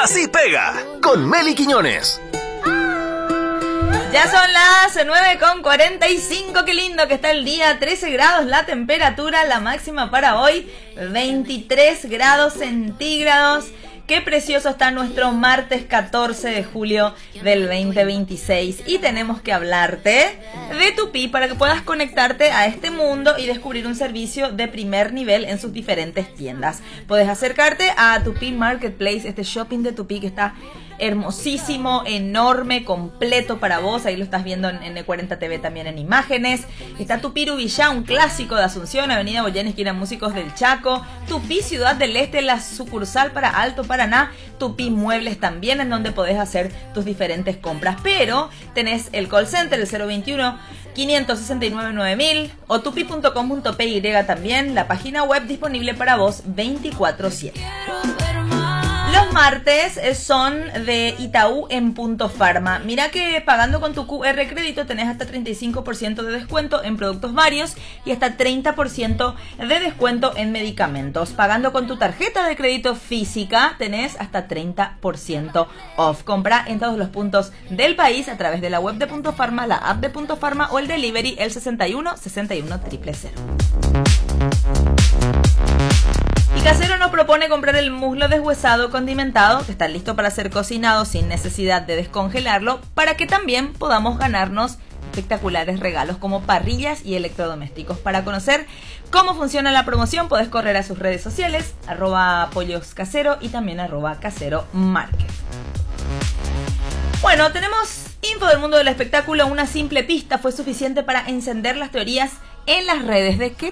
Así pega, con Meli Quiñones. Ya son las 9:45, qué lindo que está el día, 13 grados la temperatura, la máxima para hoy, 23 grados centígrados. Qué precioso está nuestro martes 14 de julio del 2026 y tenemos que hablarte de Tupí para que puedas conectarte a este mundo y descubrir un servicio de primer nivel en sus diferentes tiendas. Puedes acercarte a Tupí Marketplace, este shopping de Tupí que está hermosísimo, enorme, completo para vos. Ahí lo estás viendo en N40 TV también en imágenes. Está Tupí Rubillá, un clásico de Asunción, Avenida Boyén, esquina Músicos del Chaco. Tupí Ciudad del Este, la sucursal para Alto Paraná. Tupí Muebles también, en donde podés hacer tus diferentes compras. Pero tenés el call center, el 021 569 9000 o tupi.com.py también, la página web disponible para vos 24/7. Los martes son de Itaú en Punto Farma. Mira que pagando con tu QR crédito tenés hasta 35% de descuento en productos varios y hasta 30% de descuento en medicamentos. Pagando con tu tarjeta de crédito física tenés hasta 30% off. Compra en todos los puntos del país a través de la web de Punto Farma, la app de Punto Farma o el delivery el 61 61 000. Y Casero nos propone comprar el muslo deshuesado condimentado, que está listo para ser cocinado sin necesidad de descongelarlo, para que también podamos ganarnos espectaculares regalos como parrillas y electrodomésticos. Para conocer cómo funciona la promoción, podés correr a sus redes sociales, @polloscasero y también @caseromarket. Bueno, tenemos info del mundo del espectáculo. Una simple pista fue suficiente para encender las teorías en las redes. ¿De qué